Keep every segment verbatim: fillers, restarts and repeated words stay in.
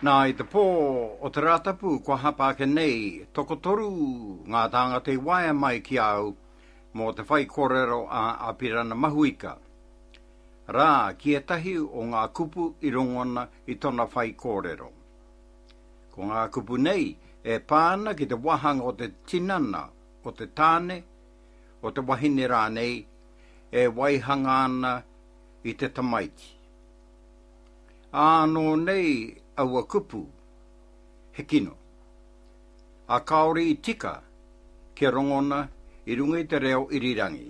Nā i te pō o te ratapu kua hapa ke nei, toko toru ngā tanga te waia mai ki au mō te whai kōrero a Apirana Mahuika. Rā ki e tahi o ngā kupu i rongona i tona whai kōrero. Ko ngā kupu nei e pāna ki te wahanga o te tinana, o te tāne, o te wahine rā nei, e waihanga ana i te tamaiti. Āno nei aua kupu, he kino. A kaori i tika, ke rongona i runga i te reo irirangi.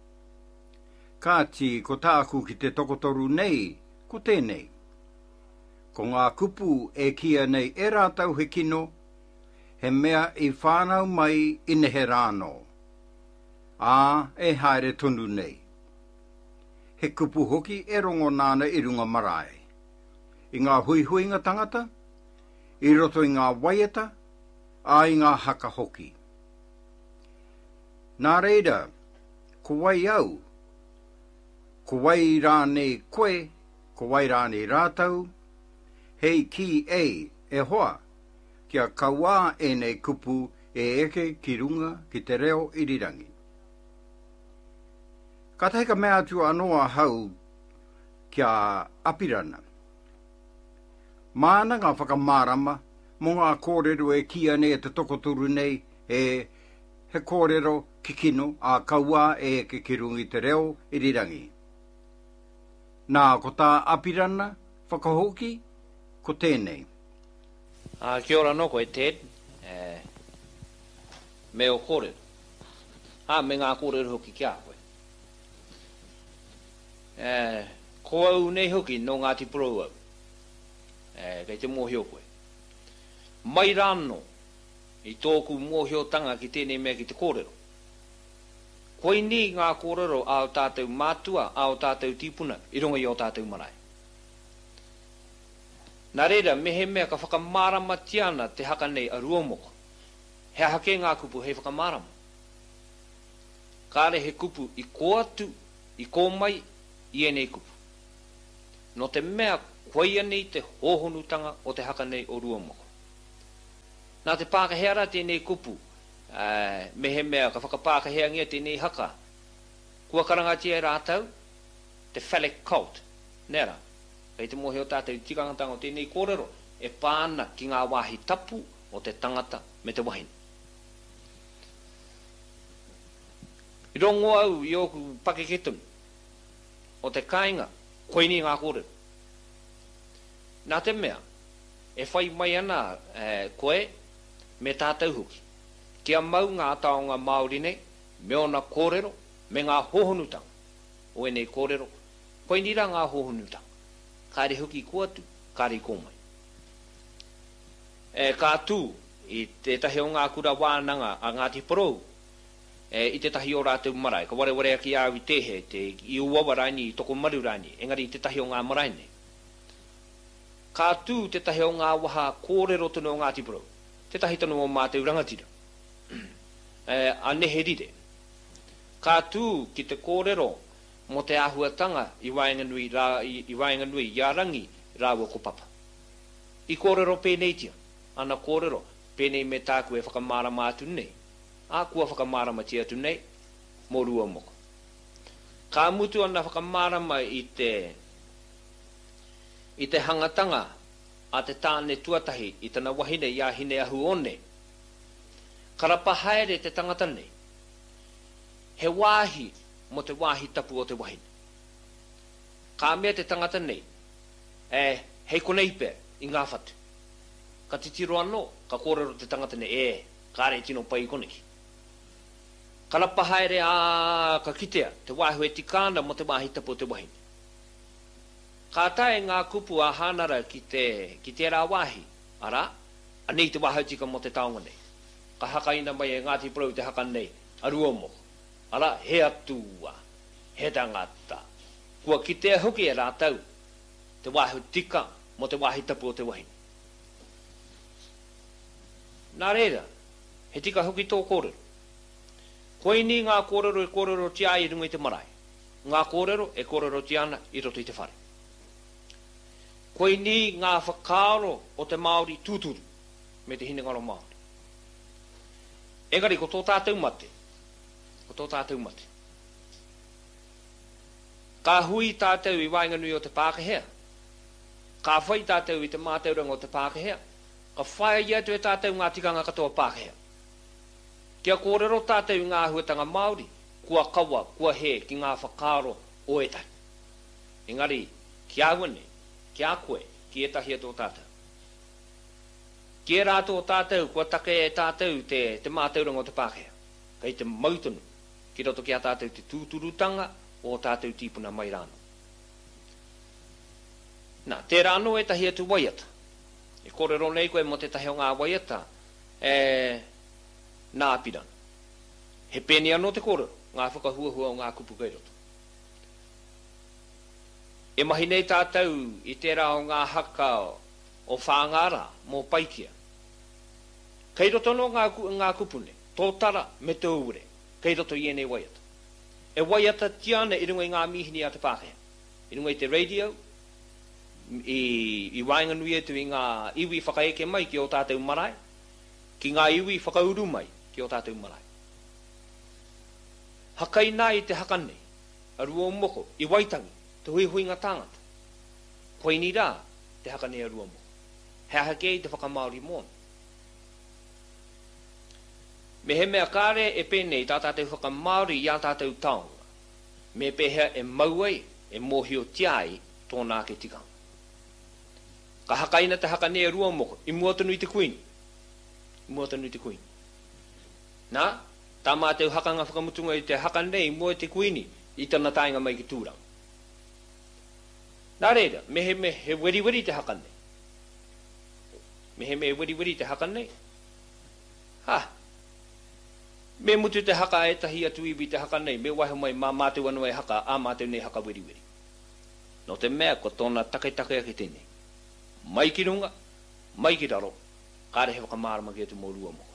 Kāti ko tāku ki te tokotoru nei, ko tēnei. Ko ngā kupu e kia nei e rātau he kino, he mea i whānau mai i nehe rāno. Ā e haere tonu nei. He kupu hoki e rongonana i runga marae. I ngā hui hui ngā tangata, i roto i ngā waiata, a i ngā haka hoki. Nā reira, ko wai au, ko wai rānei koe, ko wai rānei rātau, hei ki ei e hoa, kia kaua e nei kupu e eke ki runga ki te reo irirangi. Ka teika mea atu anoa hau kia Apirana. Māna ngā whakamārama, mō ngā kōrero e kia nei te tokoturu nei e he kōrero ki kino a kaua e eke ki rungi te reo irirangi. Nā ko tā Apirana, whakahoki, ko tēnei. Uh, kia ora no koe Ted, uh, me o kōrero. Ah, me ngā kōrero hoki kia koe. Uh, ko au nei hoki no Ngāti Porou au. Uh, kei te mōhio koe. Mai rāno, i tōku mōhio tanga ki tēnei mea ki te kōrero. Koe ni ngā kōrero ao tātou mātua, ao tātou tīpuna, i runga i o tātou marae. Nā reira, me he mea ka whakamārama tiana te haka nei a ruomoko. He hake ngā kupu hei whakamārama. Kāre he kupu i ko atu, i ko mai, i e nei kupu. No te mea koia nei te hohonutanga o te haka nei o ruomoko. Nā te pākahea tēnei kupu, uh, me he mea ka whakapākahea ngia tēnei haka. Kua karangatia e rātau, te phallic cult, nera. Kei te mohe o tātou tikangatanga o tēnei kōrero, e pāna ki ngā wāhi tapu o te tangata me te wahine. I rongo au i oku pakeketunu, o te kāinga, koe ni ngā kōrero. Nā te mea, e whai mai ana eh, koe me tātou huki. Kia mau ngā taonga Māori nei, me ona kōrero, me ngā hohonutanga. O e nei kōrero, koe nira ngā hohonutanga. Kāre huki ko atu, kāre ko mai. E, kā tū, i te tahi o ngā kura wānanga a Ngāti Porou, e, i te tahi o rātou marae, ka ware ware aki au i tehe, te i uawa rani, i toko maru rani, engari i te tahi o ngā marae nei. Kā tū te tahi o ngā waha kōrero tonu o Ngāti Porou, te tahi tonu o mātou rangatira. E, a neherire. Kā tū ki te kōrero, mo te ahuatanga i waenganui rā, i, i waenganui i arangi rāua ko papa. I kōrero pēnei tia, ana kōrero pēnei me tāku e whakamārama atu nei, a kua whakamārama tia atu nei, mō rua moko. Ka mutu ana whakamārama i te, i te hangatanga a te tāne tuatahi i tana wahine i a hine ahu one, karapa haere te tangata nei, he wāhi mo te wāhi tapu o te wahine. Ka mea te tangata nei, e hei konei pē i ngā whatu. Ka titiro anō, ka kōrero te tangata nei, e, kāre tino pai koneki. Ka rapa haere a ka kitea, te wāhi e tikāna mo te wāhi tapu o te wahine. Ka tae ngā kupu a hānara ki te, ki te rā wāhi, ara, anei te wāhautika mo te taonga nei. Ka hakaina mai e Ngāti Porou te haka nei, arua moko. Ara, he atua, he tangata. Kua ki te hoki e rātau, te wāhi tika mo te wāhi tapu o te wahine. Nā reira, he tika hoki tō kōrero. Koe ni ngā kōrero e kōrero tia i runga i te marae. Ngā kōrero e kōrero tiana i roto i te whare. Koe ni ngā whakaaro o te Māori tūturu me te hinengaro Māori. Engari, ko tō tātou mate. Ko tō tātou mate. Ka hui tātou i wainganui o te Pākehea. Ka whai tātou i te mātauranga o te Pākehea. Ka whai ia tu e tātou ngā tikanga katoa Pākehea. Kia kōrero tātou i ngā huatanga Māori, kua kawa, kua he ki ngā whakaaro o etai. Engari, kia wane, kia koe, ki etahi ato tātou. Kia rātou tātou, kua take e tātou te, te mātauranga o te Pākehea. Kei te mautunu, ki roto kia tātou te tūturutanga o tātou tīpuna mai rāno. Nā, te rāno e tahi atu waiata. E kōrero nei koe mo te tahi o ngā waiata, e nā pirana. He pēni anō te kōrero, ngā whakahuahua o ngā kupu kei roto. E mahi nei tātou i tērā o ngā haka o whāngara mō paikia. Kei roto no ngā, ngā kupune, tōtara me te ure, kei roto i enei waiata. E waiata tiana i runga i ngā mihini a te Pākehea. I runga i te radio, i, i wainganui etu i ngā iwi whakaeke mai ki o tātou marae, ki ngā iwi whakauru mai ki o tātou marae. Hakai nā i te hakanei, arua o moko, i waitangi, te hui hui ngā tāngata. Koe ni rā, te hakanei arua moko. Hea hake i te whakamaori mōna. Me he mea kāre e pēnei tā tātou whakamaori i a tātou taonga. Me pēhea e mauai e mōhio tiai tōnā ke tikanga. Ka hakaina te hakanei arua moko, i muatanui te kuini. I muatanui te kuini. Nā, tā mātou hakanga whakamutunga i te hakanei mua te kuini i tana tāinga mai ki tūranga. Nā reira, me he, me he weri weri te hakanei. Me he me weri weri te hakanei. Ha, me mutu te haka e tahi atu iwi te hakanei, me wahi mai mā mātou anu e haka, a mātou nei haka weri weri. No te mea ko tōna take take ake tēnei. Mai ki runga, mai ki raro, kāre he whakamārama ki atu mō rua moko.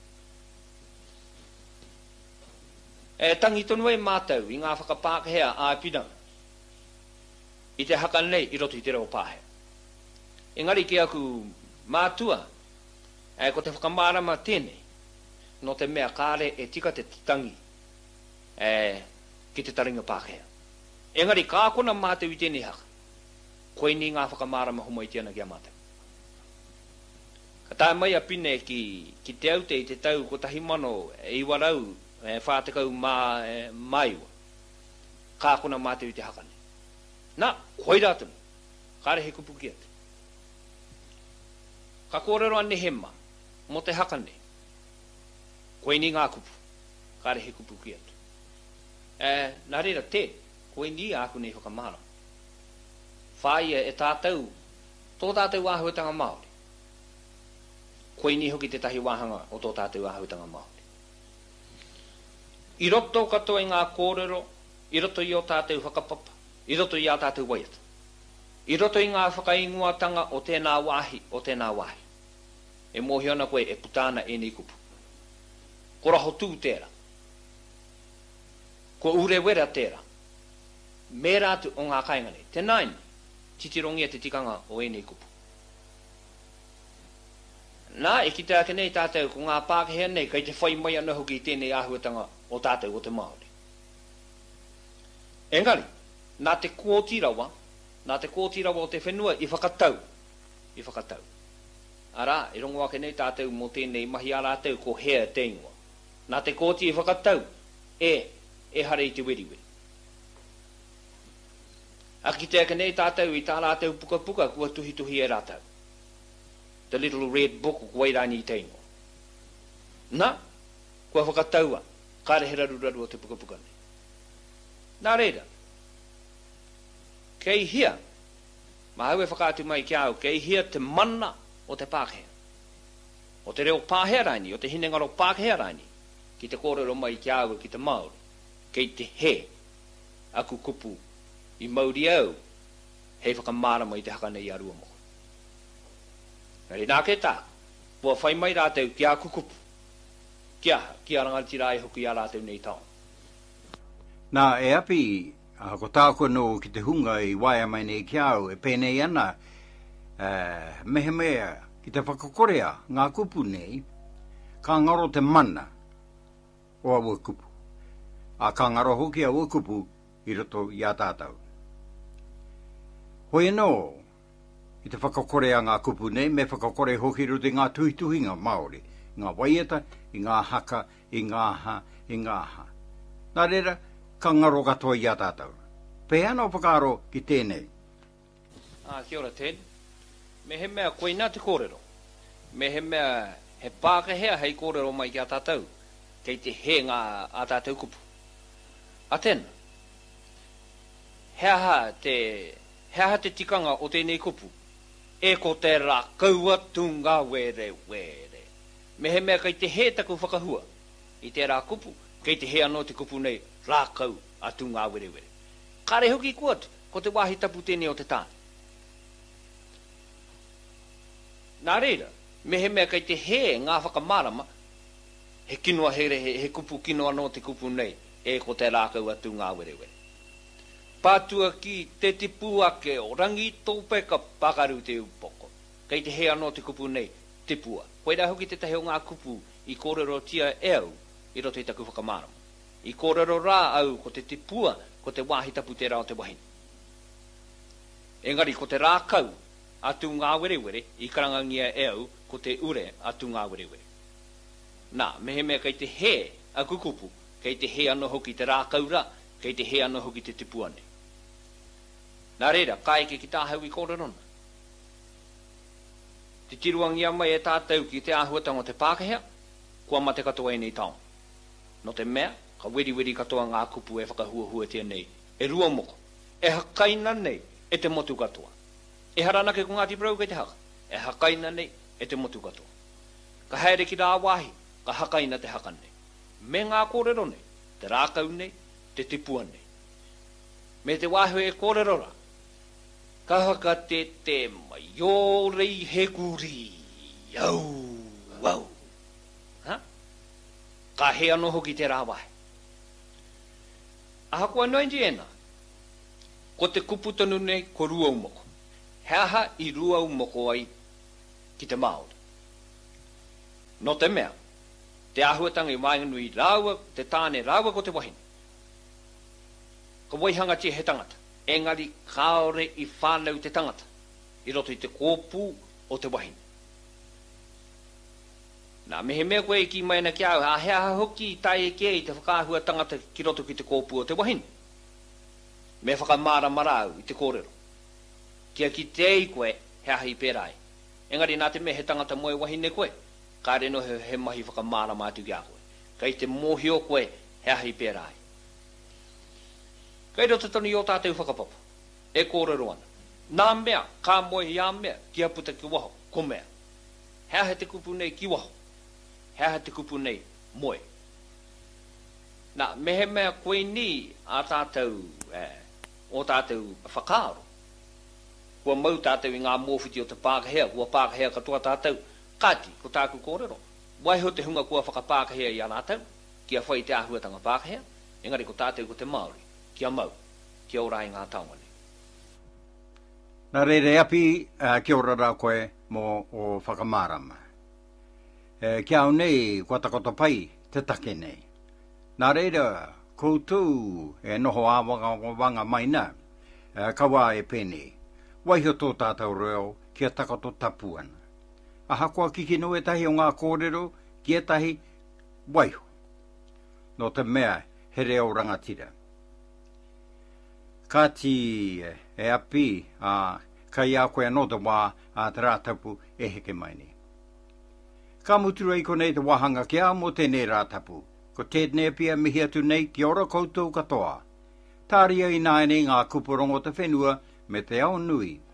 E tangi tonu e mātou i ngā whakapākehea a pinanga. I te haka nei i roto i te reo pāhea. Engari ki aku mātua, e ko te whakamārama tēnei, no te mea kāre e tika te tangi e, ki te taringa Pākehea. Engari kā kona mātou i tēnei haka, koe ni ngā whakamārama humai tiana ki a mātou. Ka tā mai a pine ki, ki te aute i te tau ko tahi mano e iwarau e whātekau mā, e, maiwa. Kā kona mātou i te haka nei. Nā, koe rātunu, kāre he kupu ki atu. Ka kōrero ane he mā, mo te haka nei. Koe ni ngā kupu, kāre he kupu ki atu. E, nā reira te, koe ni āku nei whakamāra. Whāia e tātou, tō tātou āhuatanga Māori. Koe ni hoki te tahi wāhanga o tō tātou āhuatanga Māori. I roto katoa i ngā kōrero, i roto i o tātou whakapapa, i roto i a tātou waiata. I roto i ngā whakainguatanga o tēnā wāhi, o tēnā wāhi. E mōhi ana koe e putāna e nei kupu. Ko raho tū tērā. Ko ure wera tērā. Mē rātu o ngā kaingane. Te naini, titirongia te tikanga o e nei kupu. Nā, e ki te ake nei tātou ko ngā Pākehea nei, kai te whai mai ana hoki i tēnei āhuatanga o tātou o te Māori. Engari, nā te kōtirawa, nā te kōtirawa o te whenua i whakatau. I whakatau. Arā, i rongo ake nei tātou mō tēnei mahi a rātou ko hea te ingoa. Nā te kōti i whakatau, e, e hare i te weriweri. A ki te ake nei tātou i tā rātou puka puka kua tuhi tuhi e rātou. The little red book o wairani i te ingoa. Nā, kua whakataua, kāre he raru raru o te puka puka nei. Nā reira, kei hia, ma hau e whakaatu mai ki au, kei hia te mana o te Pākehea. O te reo Pākehea raini, o te hinengaro Pākehea raini, ki te kōrero mai ki au ki te Māori, kei te he, aku kupu, i Māori au, hei whakamārama i te haka nei arua moko. Ngari nā ke tā, pua whai mai rātau ki a kukupu, kia, kia rangati rā e hoki a rātau nei tau. Nā e api, a ko tāko no ki te hunga i waia mai nei ki au, e pēnei ana, uh, mehe mea ki te whakakorea ngā kupu nei, ka ngaro te mana o a kupu. A ka ngaro hoki a kupu i roto i a tātou. Hoi no, i te whakakorea ngā kupu nei, me whakakore hoki roto ngā tuhituhinga Māori, ngā waieta, i ngā haka, i ngā ha, i ngā ha. Nā reira, ka ngaro katoa i a tātou. Pea no whakaro ki tēnei. Ah, kia ora tēn. Me he mea koina te kōrero. Me he mea he pākehea hei kōrero mai ki a tātou. Kei te he ngā a tātou kupu. A tēnā. Hea ha te, hea ha te tikanga o tēnei kupu. E ko te rā kaua tunga were were. Me he mea kei te he taku whakahua. I te rā kupu, kei te he anō te kupu nei rā kau a tunga were were. Kare hoki kuat, ko te wāhi tapu tēnei o te tāne. Nā reira, me he mea kei te he ngā whakamarama, he kinua here, he, he kupu kinua no te kupu nei, e ko te rākau atu ngā werewere. Pātua ki te tipu ake o rangi tōpeka pakaru te upoko. Kei te he anō te kupu nei, tipua. Koeira hoki te tahi o ngā kupu i kōrero tia e au, i roto i taku whakamarama. I kōrero rā au ko te tipua, ko te wāhi tapu te rao te wahine. Engari ko te rākau, atu ngā werewere, i karangangia e au, ko te ure atu ngā werewere. Nā, mehe mea kei te he a kukupu, kei te he ano hoki te rākaura, kei te he ano hoki te tipuane. Nā reira, kai ke ki tāhau i kōrerona. Te tiruangia mai e tātou ki te āhuatanga te Pākehea, kua mate katoa e nei taon. No te mea, ka weri weri katoa ngā kupu e whakahua hua tia nei, e rua moko, e hakaina nei, e te motu katoa. E haranake ko ngāti brau kei te haka. E hakaina nei, e te motu katoa. Ka haere ki rā wāhi, ka hakaina te haka nei. Me ngā kōrero nei, te rākau nei, te tipua nei. Me te wāhi e kōrero rā, ka haka te te maiorei he kuri, au, au. Ha? Ka he ano hoki te rā wāhi. Aha kua nointi ena, ko te kupu tonu nei, ko rua umoko. Heaha i rua umoko ai ki te Māori. No te mea, te āhuatanga i wainganu i rāua, te tāne rāua ko te wahine. Ka waihanga tia he tangata, engari kaore i whānau te tangata, i roto i te kōpū o te wahine. Nā, mehe mea koe ki maina ki au, a heaha hoki i tai e kia i te whakāhua tangata ki roto ki te kōpū o te wahine. Me whakamara marau i te kōrero. Kia ki te ei koe, hea hi pērai. Engari nā te me he tangata moe wahine koe, kāre no he, he mahi whakamāra mātu ki a koe. Kai te mōhio koe, hea hi pērai. Kai roto tonu i o tātou whakapapa, e kōrero ana. Nā mea, kā moe i a mea, kia puta ki waho, ko mea. Hea he te kupu nei ki waho, hea he te kupu nei moe. Nā, mehe mea koe ni a tātou, eh, o tātou whakaaro. Kua mau tātou i ngā mōwhiti o te Pākehea, kua Pākehea katoa tātou, kāti, ko tāku kōrero. Waiho te hunga kua whakapākehea i anātou, kia whai te āhuatanga Pākehea, engari ko tātou ko te Māori, kia mau, kia ora i ngā taongane. Nā reire api, uh, kia ora rā koe mō o whakamārama. Uh, kia au nei, kua takoto pai, te take nei. Nā reire, koutou e noho āwanga wanga mai nā, uh, kawa e pēnei. Waiho tō tātou reo kia takato tapuana. Aha kua kiki no e tahi o ngā kōrero kia tahi waiho. No te mea he reo rangatira. Kāti e api a kai a koe anō te wā a te rātapu e heke maini. Ka mutura i konei te wahanga kia mo tēnei rātapu. Ko tēnei pia mihi atu nei ki ora koutou katoa. Tāria i nāne ngā kupurongo te whenua me te ao nui